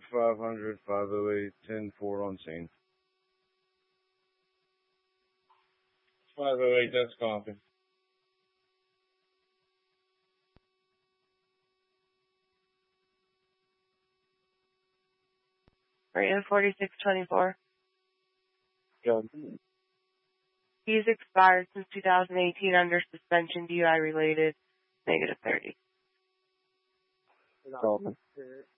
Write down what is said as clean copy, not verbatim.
500 508 10-4 on scene. 508, that's copy. Rate 4624. Gun. He's expired since 2018 under suspension, DUI related, -30. Call me.